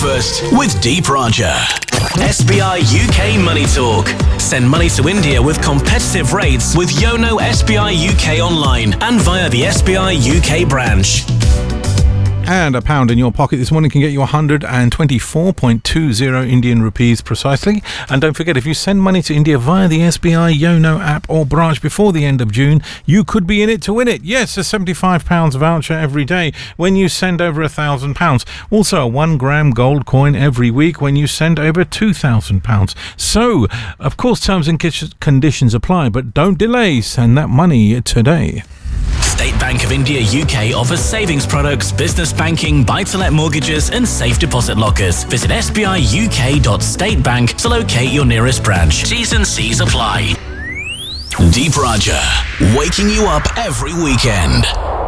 Breakfast with Deep Raja. SBI UK Money Talk. Send money to India with competitive rates with Yono SBI UK online and via the SBI UK branch. And £1 in your pocket this morning can get you 124.20 Indian rupees precisely. And don't forget, if you send money to India via the SBI Yono app or branch before the end of June, you could be in it to win it. Yes, a £75 voucher every day when you send over £1,000. Also, a 1 gram gold coin every week when you send over £2,000. So, of course, terms and conditions apply, but don't delay. Send that money today. State Bank of India UK offers savings products, business banking, buy-to-let mortgages and safe deposit lockers. Visit sbiuk.statebank to locate your nearest branch. T's and C's apply. Deep Raja, waking you up every weekend.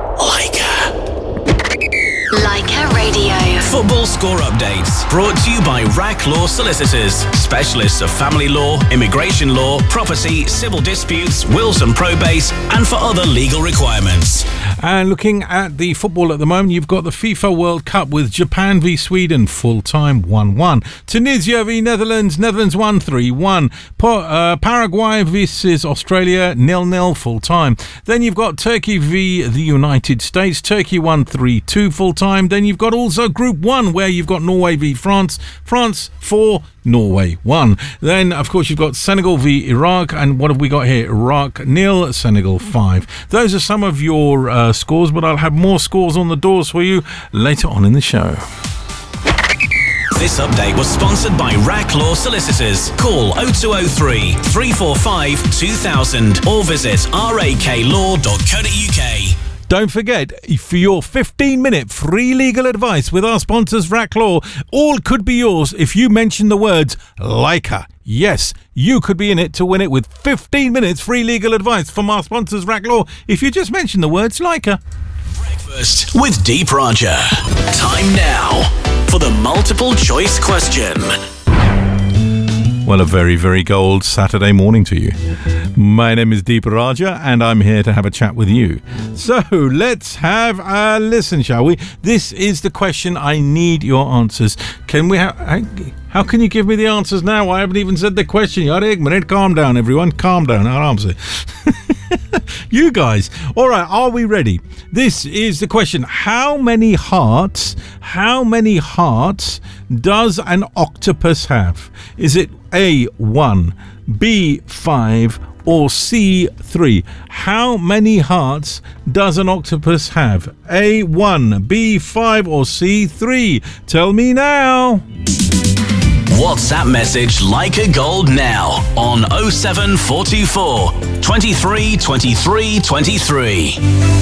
Leica Radio. Football score updates brought to you by RAC Law Solicitors, specialists of family law, immigration law, property, civil disputes, wills and probate, and for other legal requirements. And looking at the football at the moment, you've got the FIFA World Cup with Japan v Sweden, full-time 1-1. Tunisia v Netherlands, Netherlands 1-3-1. Paraguay versus Australia, 0-0, full-time. Then you've got Turkey v the United States, Turkey 1-3-2, full-time. Then you've got also Group 1, where you've got Norway v France, France 4, Norway 1. Then, of course, you've got Senegal v Iraq, and what have we got here? Iraq 0, Senegal 5. Those are some of your scores, but I'll have more scores on the doors for you later on in the show. This update was sponsored by RAC Law Solicitors. Call 0203 345 2000 or visit raklaw.co.uk. Don't forget, for your 15-minute free legal advice with our sponsors, RAC Law, all could be yours if you mention the words Leica. Yes, you could be in it to win it with 15 minutes free legal advice from our sponsors, RAC Law, if you just mention the words Leica. Breakfast with Deep Raja. Time now for the multiple choice question. Well, a very, very gold Saturday morning to you. My name is Deep Raja and I'm here to have a chat with you. So let's have a listen, shall we? This is the question. I need your answers. Can we have... How can you give me the answers now? I haven't even said the question. Yaar, ek minute, calm down, everyone. Calm down. Aaram se. You guys. All right, are we ready? This is the question. How many hearts does an octopus have? Is it A, 1, B, 5, or C, 3? How many hearts does an octopus have? A, 1, B, 5, or C, 3? Tell me now. WhatsApp message Leica Gold now on 07424 23 23 23.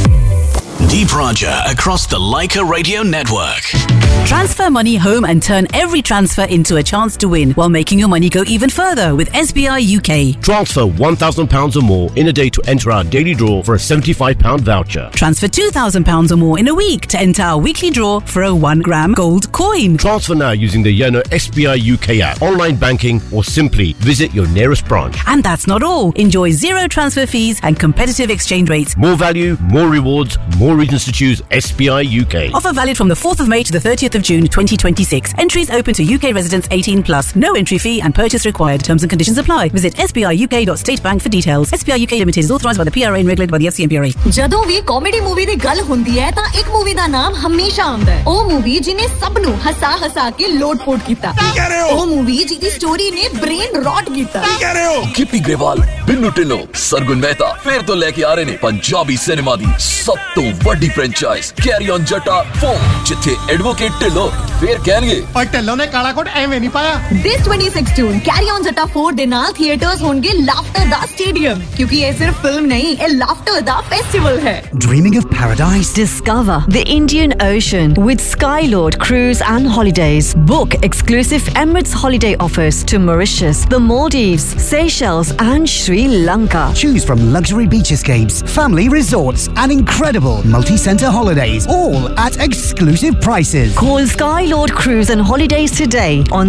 Deep Raja across the Leica Radio network. Transfer money home and turn every transfer into a chance to win while making your money go even further with SBI UK. Transfer £1,000 or more in a day to enter our daily draw for a £75 voucher. Transfer £2,000 or more in a week to enter our weekly draw for a 1 gram gold coin. Transfer now using the Yono SBI UK app, online banking, or simply visit your nearest branch. And that's not all. Enjoy zero transfer fees and competitive exchange rates. More value, more rewards, more reasons to choose SBI UK. Offer valid from the 4th of May to the 30th of June 2026. Entries open to UK residents 18 plus. No entry fee and purchase required. Terms and conditions apply. Visit sbiuk.statebank for details. SBI UK Limited is authorised by the PRA and regulated by the FCMPRA. ਜਦੋਂ ਵੀ comedy movie ਦੀ ਗੱਲ ਹੁੰਦੀ ਹੈ ਤਾਂ ਇੱਕ movie ਦਾ ਨਾਮ ਹਮੇਸ਼ਾ ਆਉਂਦਾ ਹੈ। ਉਹ ਮੂਵੀ ਜਿਹਨੇ ਸਭ ਨੂੰ ਹਸਾ ਕੇ ਲੋਟ-ਪੋਟ ਕੀਤਾ। ਉਹ ਮੂਵੀ ਜਿਹਦੀ ਸਟੋਰੀ ਨੇ ਬ੍ਰੇਨ ਰੌਟ ਕੀਤਾ। ਗਿੱਪੀ ਗਰੇਵਾਲ, ਬਿੰਨੂ ਢਿੱਲੋਂ, ਸਰਗੁਣ ਮਹਿਤਾ ਫੇਰ ਤੋਂ ਲੈ ਕੇ ਆ ਰਹੇ ਨੇ ਪੰਜਾਬੀ ਸਿਨੇਮਾ ਦੀ ਸਭ ਤੋਂ ਵੱਡੀ ਫਰੈਂਚਾਈਜ਼ ਕੈਰੀ ਔਨ ਜੱਟਾ 4 ਜਿੱਥੇ ਐਡਵੋਕੇਟ ਢਿੱਲੋਂ ਫੇਰ ਕਹਿਣਗੇ ਪਰ ਢਿੱਲੋਂ ਨੇ ਕਾਲਾ ਕੋਟ ਐਵੇਂ ਨਹੀਂ ਪਾਇਆ। This 2016 ਕੈਰੀ ਔਨ ਜੱਟਾ 4 ਦੇ ਨਾਲ ਥੀਏਟਰਸ ਹੋਣਗੇ ਲਾਫਟਰ ਦਾ ਸਟੇਡੀਅਮ ਕਿਉਂਕਿ ਇਹ ਸਿਰਫ ਫਿਲਮ ਨਹੀਂ ਇਹ ਲਾਫਟਰ ਦਾ ਫੈਸਟੀਵਲ ਹੈ। Dreaming of paradise? Discover the Indian Ocean with Skylord Cruise and Holidays. Book exclusive Emirates holiday offers to Mauritius, the Maldives, Seychelles and Sri Lanka. Choose from luxury beach escapes, family resorts and incredible multi-centre holidays, all at exclusive prices. Call Skylord Cruise and Holidays today on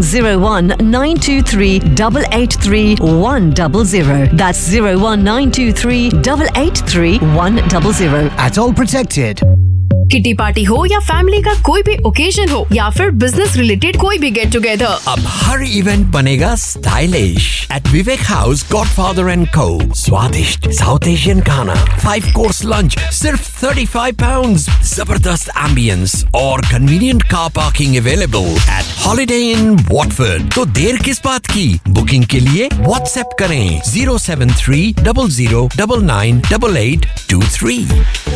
01923 883 100. That's 01923 883 100. At all protected. Kitty party हो या family का कोई भी occasion हो या फिर business related कोई भी गेट टुगेदर, अब हर इवेंट बनेगा stylish eight Vivek house godfather and को। स्वादिष्ट साउथ एशियन खाना, 5 कोर्स लंच सिर्फ £35, जबरदस्त एम्बियंस और convenient car parking available at holiday in Watford. तो देर किस बात की? बुकिंग के लिए व्हाट्सएप करें 073 00 99 8823।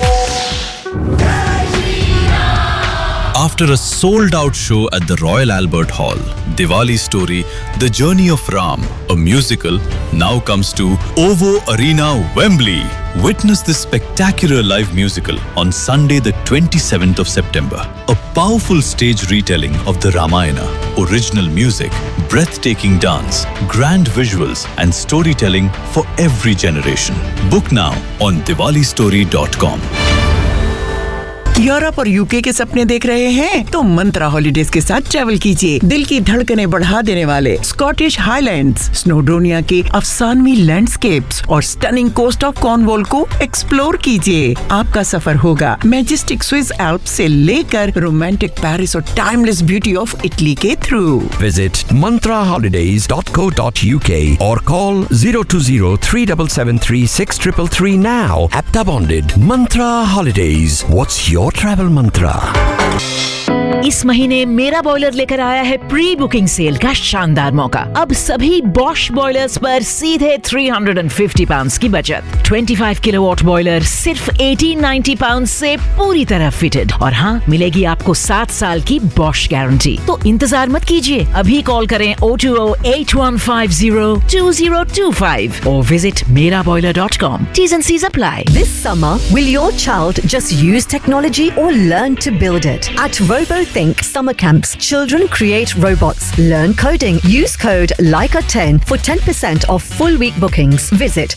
After a sold-out show at the Royal Albert Hall, Diwali Story, The Journey of Ram, a musical, now comes to OVO Arena, Wembley. Witness this spectacular live musical on Sunday the 27th of September. A powerful stage retelling of the Ramayana, original music, breathtaking dance, grand visuals and storytelling for every generation. Book now on diwalistory.com. Europe और UK के सपने देख रहे हैं तो मंत्रा holidays के साथ travel कीजिए। दिल की धड़कनें बढ़ा देने वाले स्कॉटिश हाईलैंड्स, स्नोडोनिया के अफसानवी लैंडस्केप्स और स्टनिंग कोस्ट ऑफ कॉर्नवॉल को एक्सप्लोर कीजिए। आपका सफर होगा मैजेस्टिक स्विस एल्प्स से लेकर रोमांटिक पेरिस और टाइमलेस ब्यूटी ऑफ इटली के through. Visit mantraholidays.co.uk or call 020-3773-6333 now. Apta bonded. Mantra Holidays. What's your travel mantra? इस महीने मेरा बॉयलर लेकर आया है प्री बुकिंग सेल का शानदार मौका। अब सभी बॉश बॉयलर्स पर सीधे £350 की बचत। 25 किलोवाट बॉयलर सिर्फ £1890 से पूरी तरह फिटेड। और हाँ, मिलेगी आपको 7 साल की बॉश गारंटी। तो इंतजार मत कीजिए, अभी कॉल करें 020-8150-2025 or visit meraboiler.com. T's and C's apply. This summer, will your child just use technology or learn to build it? At RoboThink Summer Camps, children create robots, learn coding. Use code LICA10 for 10% off full week bookings. Visit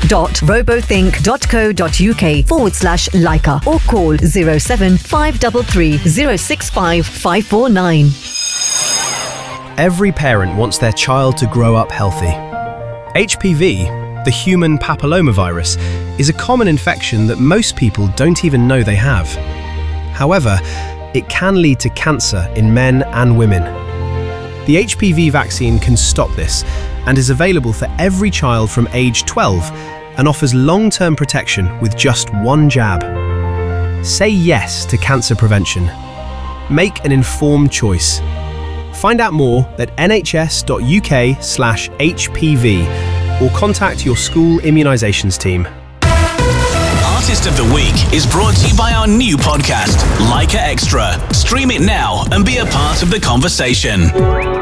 book.robothink.co.uk/LICA or call 07533 065 549. Every parent wants their child to grow up healthy. HPV, the human papillomavirus, is a common infection that most people don't even know they have. However, it can lead to cancer in men and women. The HPV vaccine can stop this and is available for every child from age 12 and offers long-term protection with just one jab. Say yes to cancer prevention. Make an informed choice. Find out more at nhs.uk/HPV or contact your school immunisations team. Artist of the Week is brought to you by our new podcast, Leica Extra. Stream it now and be a part of the conversation.